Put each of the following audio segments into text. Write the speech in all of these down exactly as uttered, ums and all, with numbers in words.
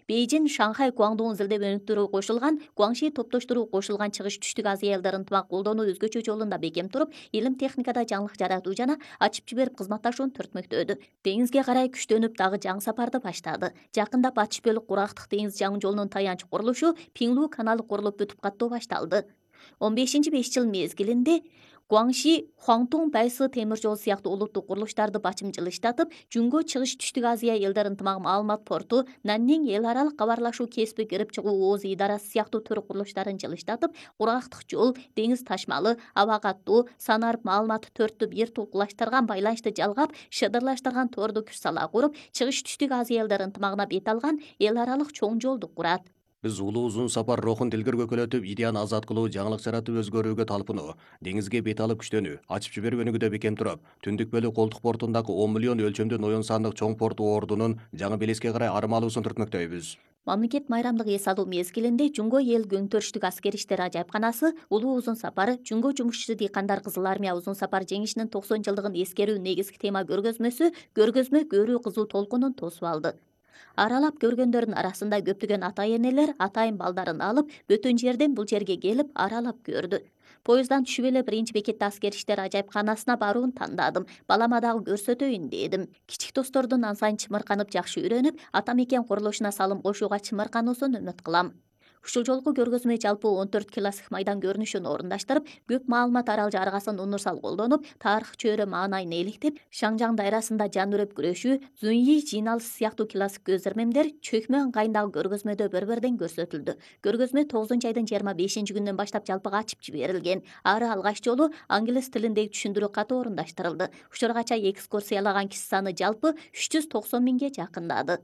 Бейжин, Шанхай, Гуандун зилдеп өнүктүрүү кошулган, Гуаңши топтоштуруу кошулган чыгыш түштүк Азия элдер ынтымак колдонуу өзгөчө жолунда бекем туруп, илим техникада жаңылык жаратуу жана ачып жиберип кызматташууну төртмөктөдү. Деңизге карай күчтөнүп дагы жаңы сапарды баштады. Жакында Батыш Бөлүк курактык деңиз жаңы жолунун таянч курулушу Пиңлүү каналы курулуп бүтүп каттоо башталды. он бешинчи беш жыл мезгилинде Гуаңши, Хуаңтун, Байсы темир жол сыяктуу улуттук курулуштарды бачымчылыштатып, Жүнгө чыгыш түштүк Азия элдер ынтымагы маалымат порту, Наннин эл аралык кабарлашуу кесиби кирип чыгуу ооз идарасы сыяктуу төр курулуштарын жылыштатып, кургактык жол, деңиз ташмалы, аба каттуу, санарып маалыматты төрттү бир тулкулаштырган байланышты жалгап, шыдырлаштырган торду күч сала куруп, чыгыш түштүк Азия элдер ынтымагына бет алган эл аралык чоң жолду курат. Биз улуу узун сапар рухун тилгер көкөлөтүп, идеяны азат кылуу, жаңылык жаратып өзгөрүүгө талпынуу, деңизге бет алып күчтөнүү, ачып жиберип өнүгүүдө бекем туруп, Түндүк Бөлүк колдук портундагы он миллион өлчөмдүү ноён сандык чоң порт ордунун жаңы белеске карай армалуусун түртмөктөйбүз. Мамлекет майрамдык эс алуу мезгилинде Жүнгө эл көңтөрүштүк аскер иштери ажайыпканасы улуу узун сапары Жүнгө жумушчу дыйкандар Кызыл армия узун сапар жеңишинин токсон жылдыгын эскерүү негизги тема көргөзмөсү көргөзмө көрүү кызуу толкунун тосуп алды. Аралап көргөндөрдүн арасында көптөгөн ата-энелер атайын балдарын алып, бөтөн жерден бул жерге келип аралап көрдү. Поезддан түшүп эле биринчи бекетте аскер иштери ажайыпканасына барууну тандадым. Балама дагы көрсөтөйүн дедим. Кичик достордун ан сайын чымырканып жакшы үйрөнүп, ата мекен курулушуна салым кошууга чымыркануусун үмүт кылам. Ушул жолку көргөзмө жалпы он төрт классик майдан көрүнүшүн орундаштырып, көп маалымат арал жаргасын универсал колдонуп, тарых чөйрө маанайын эликтеп, Шаңжаң дайрасында жан үрөп күрөшүү, Зуньи жыйналышы сыяктуу классик көзөрмемдер чөкмө ыңгайындагы көргөзмөдө бір-бірден көрсөтүлдү. Көргөзмө тогузунчу айдын жыйырма бешинчи күнүнөн баштап жалпыга ачып жиберилген. Ары алгач жолу англис тилиндеги түшүндүрүү каты орундаштырылды. Учургача экскурсиялаган киши саны жалпы үч жүз токсон миңге жакындады.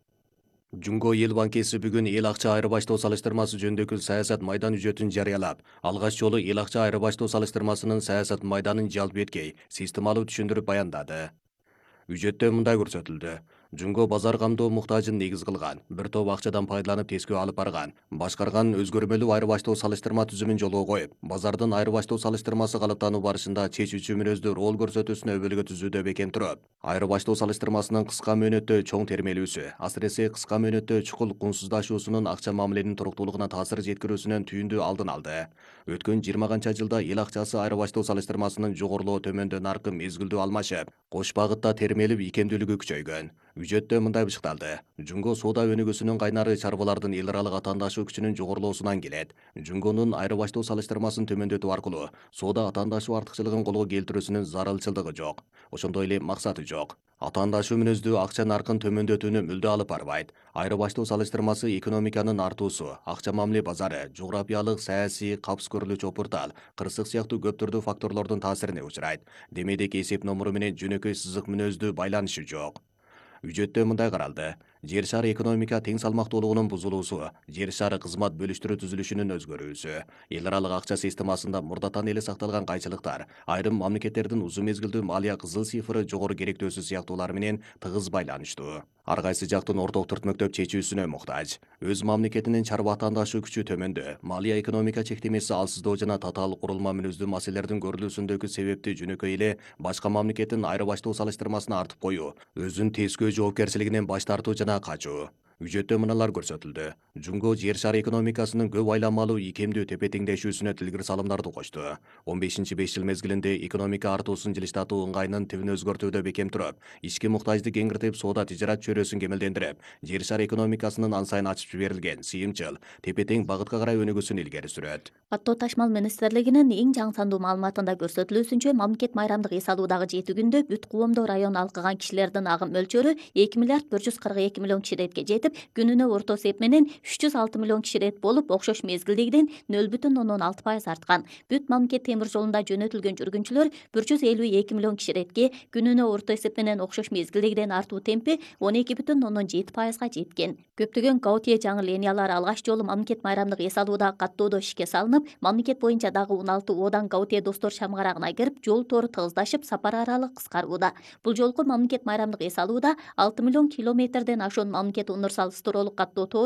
Жүнгө эл банкеси бүгүн эл акча айырбаштоо салыштырмасы жөнүндөгү саясат майдан үжөтүн жарыялап, алгач жолу эл акча айырбаштоо салыштырмасынын саясат майданын жалпы эткей системалуу түшүндүрүп баяндады. Үжөттө мындай көрсөтүлдү. Жүнгө базар камдоо муктажын негиз кылган, бир топ акчадан пайдаланып тескөө алып барган, башкарган өзгөрмөлүү айырбаштоо салыштырма түзүмүн жолго коюп, базардын айырбаштоо салыштырмасы калыптануу барышында чечүүчү мүнөздүү роль көрсөтүүсүнө өбөлгө түзүүдө бекем туруп, айырбаштоо салыштырмасынын кыска мөөнөттө чоң термелүүсү, асыресе кыска мөөнөттө чукул кунсуздашуусунун акча мамиленин туруктуулугуна таасир жеткирүүсүнөн түйүндүү алдын алды. Өткөн жыйырма канча жылда эл акчасы айырбаштоо салыштырмасынын жогорулоо төмөндөө наркы мезгилдүү алмашып, кош багытта термелип ийкемдүүлүгү күчөйгөн. Үжөттө мындай бышыкталды. Жүнгө соода өнүгүүсүнүн кайнары чарбалардын эл аралык атаандашуу күчүнүн жогорулоосунан келет. Жүнгөнүн айырбаштоо салыштырмасын төмөндөтүү аркылуу соода атаандашуу артыкчылыгын колго келтирүүсүнүн зарылчылыгы жок. Ошондой эле максаты жок. Атаандашуу мүнөздүү акча наркын төмөндөтүүнү мүлдө алып барбайт. Айырбаштоо салыштырмасы экономиканын артуусу, акча мамиле базары, жографиялык, саясий, капс көрүлүүчү опуртал, кырсык сыяктуу көп түрдүү факторлордун таасирине учурайт. Демейдек эсеп номуру менен жөнөкөй сызык мүнөздүү байланышы жок. Үжөттө мындай каралды. Жер шары экономика тең салмактуулугунун бузулуусу, жер шары кызмат бөлүштүрүү түзүлүшүнүн өзгөрүүсү, эл аралык акча системасында мурдатан эле сакталган кайчылыктар, айрым мамлекеттердин узун мезгилдүү малия кызыл цифры жогору керектөөсү сыяктуулар менен тыгыз байланыштуу. Ар кайсы жактын орток түртмөктөп чечүүсүнө муктаж. Өз мамлекетинин чарба атаандашуу күчү төмөндө, малия экономика чектемеси алсыздоо жана татаал курулма мүнөздүү маселелердин көрүлүүсүндөгү себепти жөнөкөй эле башка мамлекеттин айырбаштоо салыштырмасына артып коюу, өзүн тескөө жоопкерчилигинен баш тартуу жана качуу. Үжөттө мыналар көрсөтүлдү. Жүнгө жер шары экономикасынын көп айламалуу ийкемдүү тепе теңдешүүсүнө тилгир салымдарды кошту. он бешинчи беш жыл мезгилинде экономика артуусун жылыштатуу ыңгайынын тибин өзгөртүүдө бекем туруп, ички муктаждык кеңиртип, соода тижарат чөйрөсүн кемелдендирип, жер шары экономикасынын ан сайын ачып жиберилген сыйымчыл, тепе тең багытка карай өнүгүүсүн илгери сүрөт. Каттоо ташмал министрлигинин эң жаңы сандуу маалыматында көрсөтүлүүсүнчө, мамлекет майрамдык эс алуудагы жети күндө бүт куомдоо району алкыган кишилердин агым мөлчөрү эки миллиард бір жүз кырк эки миллион киши иретке жетип, күнүнө орто эсеп менен үч жүз алты миллион киши ирет болуп, окшош мезгилдегиден нөл бүтүн ондон алты пайыз арткан. Бүт мамлекет темир жолунда жөнөтүлгөн жүргүнчүлөр бір жүз элүү эки миллион киши иретке күнүнө орто эсеп менен окшош мезгилдегиден артуу темпи он эки бүтүн ондон жети пайызга жеткен. Көптөгөн Гаутие жаңы линиялары алгач жолу мамлекет майрамдык эс алуудагы каттоодо ишке салынып, мамлекет боюнча дагы он алты одан Гаутие достор шамгарагына кирип, жол тору тыгыздашып, сапар аралык кыскарууда. Бул жолку мамлекет майрамдык эс алууда алты миллион километрден ашуун мамлекет универсал сторолук каттоо тору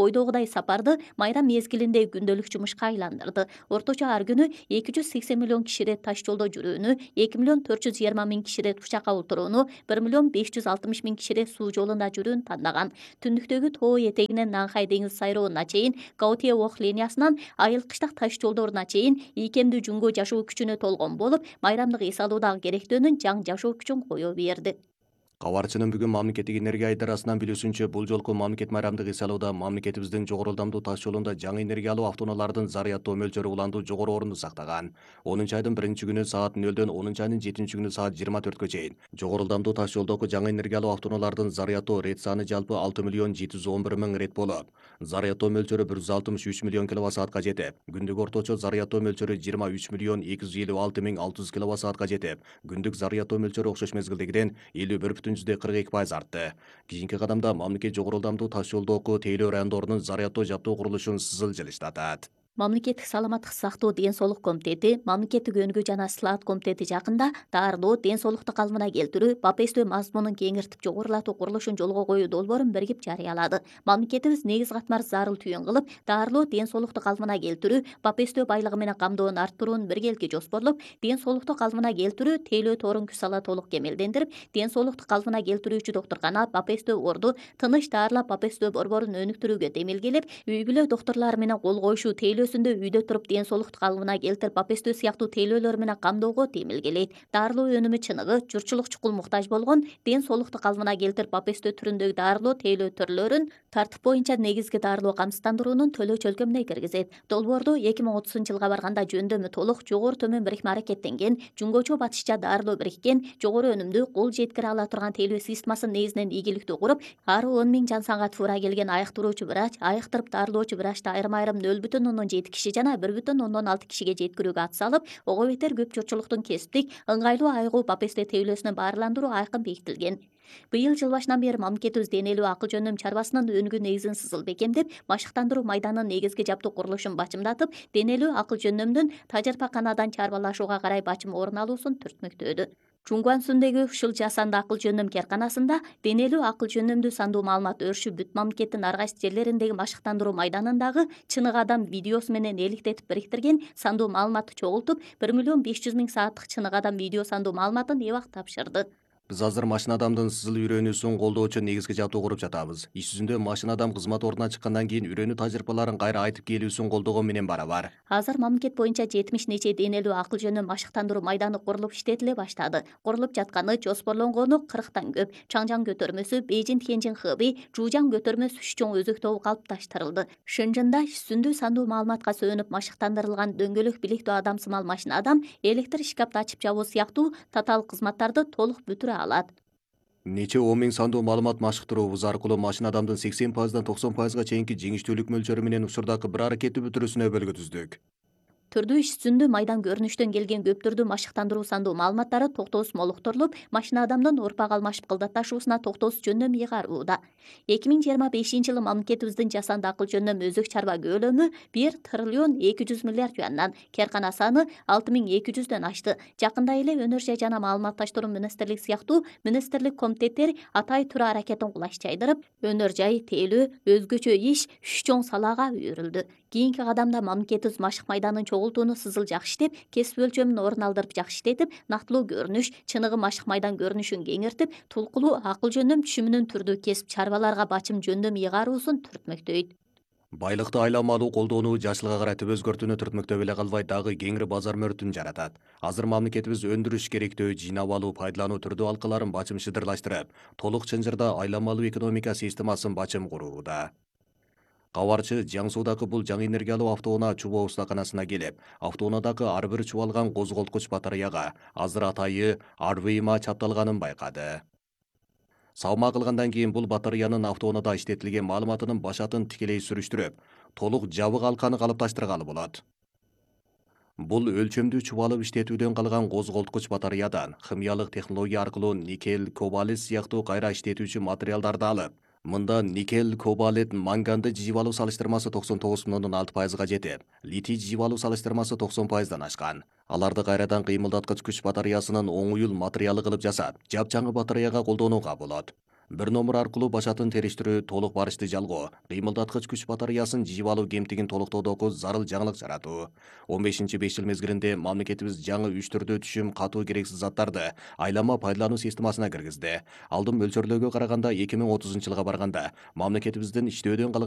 ойдогудай сапарды майрам мезгилинде күндөлүк жумушка айландырды. Орточо ар күнү эки жүз сексен миллион кишиде таш жолдо жүрүүнү, эки миллион төрт жүз жыйырма миң кишиде учакка отурууну, бир миллион беш жүз алтымыш миң кишиде суу жолунда жүрүүнү тандаган. Түндүктөгү тоо этегинен Нанхай деңиз сайрооруна чейин, Гаотие ок линиясынан айылкычтак таш жолдоруна чейин ийкемдүү жүнгө жашоо күчүнө толгон болуп, майрамдык эс алуудагы керектөөнүн жаң жашоо күчүн кое берди. Кабарчынын бүгүн мамлекеттик энергия айдарасынан билүүсүнчө, бул жолку мамлекет майрамдык эс алууда мамлекетибиздин жогору ылдамдуу таш жолунда жаңы энергия алуу автоунаалардын зарядтоо мөлчөрү уланду жогору орунду сактаган. онунчу айдын биринчи күнү саат нөлдөн онунчу айдын жетинчи күнү саат жыйырма төрткө чейин жогору ылдамдуу таш жолдогу жаңы энергия алуу автоунаалардын зарядтоо рет саны жалпы алты миллион жети жүз он бир миң рет болуп, зарядтоо мөлчөрү бир жүз алтымыш үч миллион киловатт саатка жетип, күндүк орточо зарядтоо мөлчөрү жыйырма үч миллион эки жүз элүү алты миң алты жүз киловатт саатка жетип, күндүк зарядтоо мөлчөрү окшош мезгилдегиден элүү бир бүтүн жүздө кырк эки пайыз артты. Кийинки кадамда мамлекет жогору ылдамдуу таш жолдогу тейлөө райондорунун зарядтоо жаптоо курулушун сызылжылыштатат. Мамлекеттик саламаттык сактоо ден соолук комитети, мамлекеттик өнүгүү жана сылаат комитети жакында дарылоо, ден соолукту калыбына келтирүү, бапестөө мазмунун кеңиртип жогорулатуу курулушун жолго коюу долбоорун биригип жарыялады. Мамлекетибиз негиз катмар зарыл түйүн кылып, дарылоо, ден соолукту калыбына келтирүү, бапестөө байлыгы менен камдоонун арттыруун биргелки жоспорлоп, ден соолукту калыбына келтирүү, тейлөө торун күч сала толук кемелдендирип, ден соолукту калыбына келтирүүчү доктуркана, бапестөө орду, тыныч дарылап бапестөө борборун өнүктүрүүгө демилгелеп, үй бүлө доктурлары менен кол коюшуу тейлөө үйдө туруп ден соолукту калыбына келтирип, бапестөө сыяктуу тейлөөлөр менен камдоого темилгелейт. Дарылоо өнүмү чыныгы, журтчулук чукул муктаж болгон, ден соолукту калыбына келтирип, бапестөө түрүндөгү дарылоо тейлөө түрлөрүн тартип боюнча негизги дарылоо камсыздандыруунун төлөө чөлкөмүнө киргизет. Долбоордо эки миң отузунчу жылга барганда жөндөмү толук, жогору төмөн бирикме аракеттенген, жүнгөчө батышча дарылоо бириккен, жогору өнүмдүү, кол жеткире ала турган тейлөө системасын негизинен ийгиликтүү куруп, ары он миң жан санга туура келген айыктыруучу врач, айыктырып дарылоочу врачты айрым-айрым нөл бүтүн ондон жети киши жана бир бүтүн ондон алты кишиге жеткирүүгө ат салып, ого бетер көп журтчулуктун кесиптик, ыңгайлуу айыгуу бапестөө тейлөөсүнө баарландыруу айкын бекитилген. Быйыл жыл башынан бери мамлекетибиз денелүү акыл жөндөм чарбасынын өнүгүү негизин сызыл бекемдеп, машыктандыруу майданын негизги жаптуу курулушун бачымдатып, денелүү акыл жөндөмдүн тажрыйбаканадан чарбалашууга карай бачым орун алуусун түртмөктөдү. Чунгуансундагы ушул жасанды акыл жөндөм керканасында денелүү акыл жөндөмдүү сандуу маалымат өршү бүт мамлекеттин ар кайсы жерлериндеги машыктандыруу майданындагы чыныгы адам видеосу менен эликтетип бириктирген сандуу маалыматты чогултуп, бир миллион беш жүз миң сааттык чыныгы адам видео сандуу маалыматын эбак тапшырды. Биз азыр машина адамдын сызыл үйрөнүүсүн колдоочу негизги жаптуу куруп жатабыз. Иш жүзүндө машина адам кызмат ордуна чыккандан кийин үйрөнүү тажрыйбаларын кайра айтып келүүсүн колдогон менен барабар. Азыр мамлекет боюнча жетимиш нече денелүү акыл жөндөм машыктандыруу майданы курулуп иштетиле баштады. Курулуп жатканы жоспорлонгону кырктан көп. Чаңжаң көтөрмөсү, Бейжин Тяньжин Хэбэй, Жужаң көтөрмөсү үч чоң өзөк тобу калыпташтырылды. Шынжында сүндүү сандуу маалыматка сөөнүп машыктандырылган дөңгөлөк билектүү адамсымал машина адам электр шкафты ачып жабуу сыяктуу татаал кызматтарды толук бүтүрө алат. Нече он миң сандуу маалымат машыктыруубуз аркылуу машина адамдын сексен пайыздан токсон пайызга чейинки жеңиштүүлүк мөлчөрү менен учурдагы бир аракетти бүтүрүүсүнө өбөлгө түздүк. Түрдүү иш жүзүндө майдан көрүнүштөн келген көп түрдүү машыктандыруу сандуу маалыматтары токтоосуз молуктурулуп, машина адамдын урпак алмашып кылдатташуусуна токтоосуз жөндөм ыйгарууда. эки миң жыйырма бешинчи жылы мамлекетибиздин жасанды акыл жөндөм өзөк чарба көлөмү бир триллион эки жүз миллиард юандан, керкана саны алты миң эки жүздөн ашты. Жакында эле өнөр жай жана маалыматташтыруу министрлиги сыяктуу министрлик комитеттер атай тура аракетин кулаш жайдырып, өнөр жай, тейлөө, өзгөчө иш үч чоң салаага үйрүлдү. Кийинки кадамда мамлекетибиз машык майданын чогултууну сызыл жакшы иштеп, кесип өлчөмүн орун алдырып жакшы иштетип, нактылуу көрүнүш, чыныгы машык майдан көрүнүшүн кеңиртип, тулкулуу акыл жөндөм түшүмүнүн түрдүү кесип чарбаларга бачым жөндөм ыйгаруусун түртмөктөйт. Байлыкты айламалуу колдоону жашылга каратып өзгөртүүнү түртмөктөп эле калбай, дагы кеңири базар мөртүн жаратат. Азыр мамлекетибиз өндүрүш керектөө, жыйнап алуу, пайдалануу түрдүү алкаларын бачым шыдырлаштырып, толук чынжырда айламалуу экономика системасын бачым курууда. Кабарчы Жаңсуудагы бул жаңы энергиялуу автоунаа чубоо устаканасына келип, автоунаадагы ар бир чубалган козголткуч батареяга азыр атайы Арвейма чапталганын байкады. Саама кылгандан кийин бул батареянын автоунаада иштетилген маалыматынын башатын тикелей сүрүштүрүп, толук жабык алканы калыпташтыргалы болот. Бул өлчөмдүү чубалып иштетүүдөн калган козголткуч батареядан химиялык технология аркылуу никель, кобалт сыяктуу кайра иштетүүчү материалдарды алып, мында никель, кобалт, манганды жыйып алуу салыштырмасы токсон тогуз бүтүн ондон алты пайызга жетип, литий жыйып алуу салыштырмасы токсон пайыздан ашкан. Аларды кайрадан кыймылдаткыч күч батареясынын оң уюл материалы кылып жасап, жапчаңы батареяга колдонууга болот. бир номер аркылуу башатын териштирүү, толук барышты жалгоо, кыймылдаткыч күч батареясын жыйып алуу кемтигин толуктоодогу зарыл жаңылык жаратуу. он бешинчи беш жыл мезгилинде мамлекетибиз жаңы үч түрдүү түшүм катуу керексиз заттарды айлама пайдалануу системасына киргизди. Алдын мөлчөрлөөгө караганда эки миң отузунчу жылга барганда мамлекетибиздин иштөөдөн